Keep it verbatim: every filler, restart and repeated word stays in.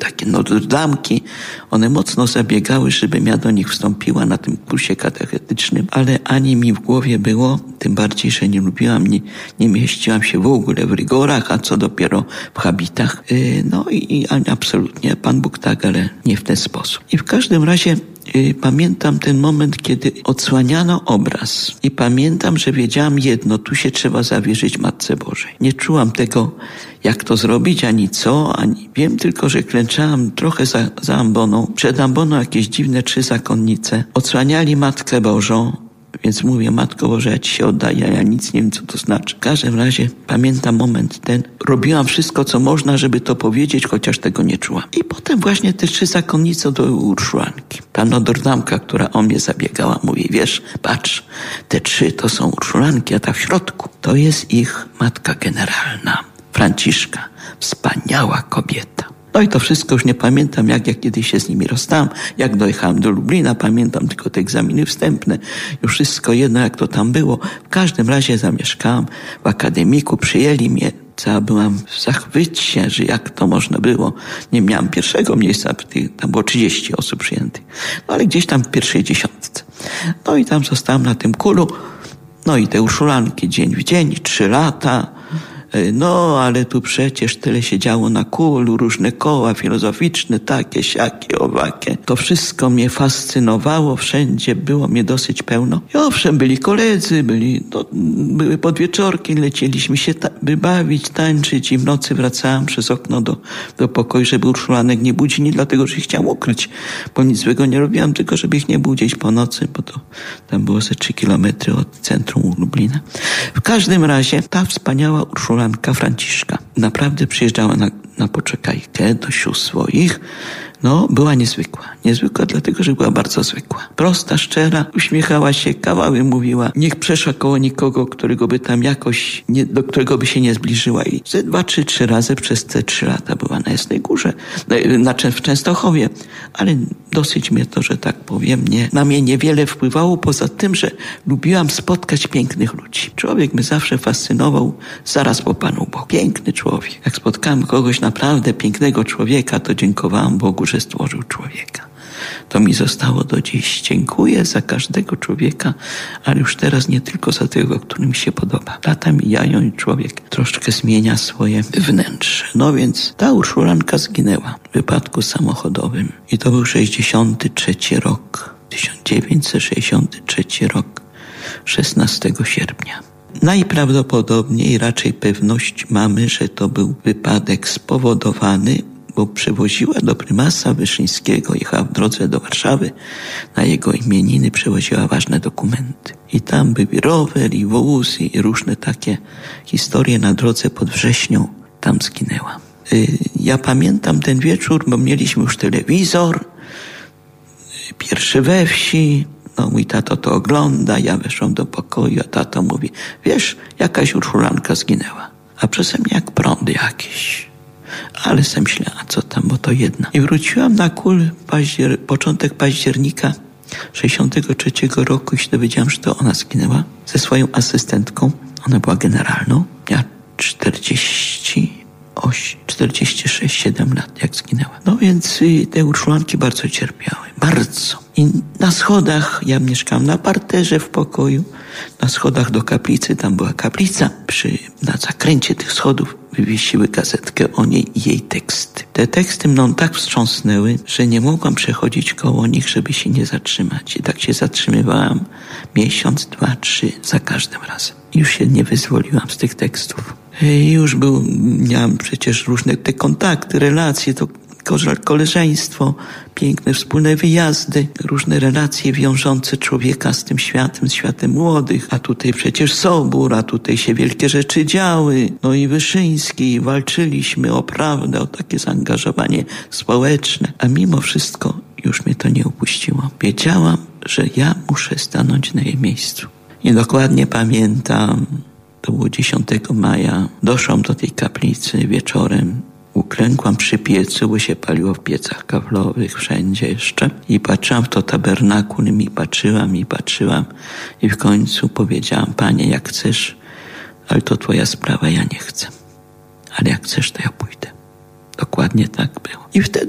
takie Notre-Damki. One mocno zabiegały, żebym ja do nich wstąpiła na tym kursie katechetycznym, ale ani mi w głowie było, tym bardziej, że nie lubiłam, nie, nie mieściłam się w ogóle w rygorach, a co dopiero w habitach. No i, i absolutnie Pan Bóg tak, ale nie w ten sposób. I w każdym razie y, pamiętam ten moment, kiedy odsłaniano obraz i pamiętam, że wiedziałam jedno, tu się trzeba zawierzyć Matce Bożej. Nie czułam tego, jak to zrobić, ani co, ani wiem tylko, że klęczałam trochę za, za amboną. Przed amboną jakieś dziwne trzy zakonnice odsłaniali Matkę Bożą. Więc mówię, Matko Boże, ja Ci się oddaję, ja nic nie wiem, co to znaczy. W każdym razie pamiętam moment ten. Robiłam wszystko, co można, żeby to powiedzieć, chociaż tego nie czułam. I potem właśnie te trzy zakonnice do Urszulanki. Ta Notre-Damka, która o mnie zabiegała, mówi, wiesz, patrz, te trzy to są Urszulanki, a ta w środku to jest ich matka generalna, Franciszka. Wspaniała kobieta. No i to wszystko już nie pamiętam, jak ja kiedyś się z nimi rozstałam, jak dojechałam do Lublina, pamiętam tylko te egzaminy wstępne, już wszystko jedno, jak to tam było. W każdym razie zamieszkałam w akademiku, przyjęli mnie, cała byłam w zachwycie, że jak to można było. Nie miałam pierwszego miejsca, tam było trzydzieści osób przyjętych, no ale gdzieś tam w pierwszej dziesiątce. No i tam zostałam na tym kulu, no i te Urszulanki dzień w dzień, trzy lata. No, ale tu przecież tyle się działo na kulu, różne koła filozoficzne, takie, siakie, owakie. To wszystko mnie fascynowało, wszędzie było mnie dosyć pełno. I owszem, byli koledzy, byli, no, były podwieczorki, lecieliśmy się ta- bawić, tańczyć i w nocy wracałam przez okno do, do pokoju, żeby Urszulanek nie budzić, nie dlatego, że ich chciałam ukryć, bo nic złego nie robiłam, tylko żeby ich nie budzić po nocy, bo to tam było ze trzy kilometry od centrum Lublina. W każdym razie ta wspaniała Urszulanka Franciszka naprawdę przyjeżdżała na, na poczekajkę do sióstr swoich. No, była niezwykła. Niezwykła dlatego, że była bardzo zwykła. Prosta, szczera, uśmiechała się, kawały mówiła. Niech przeszła koło nikogo, którego by tam jakoś, nie, do którego by się nie zbliżyła. I ze dwa, trzy, trzy razy przez te trzy lata była na Jasnej Górze, na, w Częstochowie. Ale dosyć mnie to, że tak powiem, nie, na mnie niewiele wpływało, poza tym, że lubiłam spotkać pięknych ludzi. Człowiek mnie zawsze fascynował zaraz po Panu Bogu. Piękny człowiek. Jak spotkałem kogoś naprawdę pięknego człowieka, to dziękowałam Bogu, że stworzył człowieka. To mi zostało do dziś. Dziękuję za każdego człowieka, ale już teraz nie tylko za tego, który mi się podoba. Lata mijają i człowiek troszkę zmienia swoje wnętrze. No więc ta Urszulanka zginęła w wypadku samochodowym. I to był sześćdziesiąty trzeci rok. tysiąc dziewięćset sześćdziesiąty trzeci rok. szesnastego sierpnia. Najprawdopodobniej raczej pewność mamy, że to był wypadek spowodowany, bo przewoziła do prymasa Wyszyńskiego, jechała w drodze do Warszawy, na jego imieniny przewoziła ważne dokumenty. I tam były rower i wóz i różne takie historie na drodze pod Wrześnią. Tam zginęła. Ja pamiętam ten wieczór, bo mieliśmy już telewizor, pierwszy we wsi. No mój tato to ogląda, ja weszłam do pokoju, a tato mówi, wiesz, jakaś Urszulanka zginęła. A przeze mnie jak prąd jakiś. Ale sam myślę, a co tam, bo to jedna. I wróciłam na kul paździer- początek października sześćdziesiątego trzeciego roku i się dowiedziałam, że to ona zginęła ze swoją asystentką. Ona była generalną, miała czterdzieści osiem, czterdzieści sześć, siedem lat, jak zginęła. No więc y, te Urszulanki bardzo cierpiały, bardzo. I na schodach, ja mieszkałam na parterze w pokoju, na schodach do kaplicy, tam była kaplica, przy, na zakręcie tych schodów wywiesiły gazetkę o niej i jej teksty. Te teksty mną tak wstrząsnęły, że nie mogłam przechodzić koło nich, żeby się nie zatrzymać. I tak się zatrzymywałam miesiąc, dwa, trzy, za każdym razem. I już się nie wyzwoliłam z tych tekstów. I już był, miałam przecież różne te kontakty, relacje, to koleżeństwo, piękne wspólne wyjazdy, różne relacje wiążące człowieka z tym światem, z światem młodych, a tutaj przecież Sobór, a tutaj się wielkie rzeczy działy, no i Wyszyński, walczyliśmy o prawdę, o takie zaangażowanie społeczne, a mimo wszystko już mnie to nie opuściło. Wiedziałam, że ja muszę stanąć na jej miejscu. I dokładnie pamiętam, to było dziesiątego maja, doszłam do tej kaplicy wieczorem, uklękłam przy piecu, bo się paliło w piecach kawlowych, wszędzie jeszcze. I patrzyłam w to tabernakulum i patrzyłam i patrzyłam. I w końcu powiedziałam, Panie, jak chcesz, ale to Twoja sprawa, ja nie chcę. Ale jak chcesz, to ja pójdę. Dokładnie tak było. I wtedy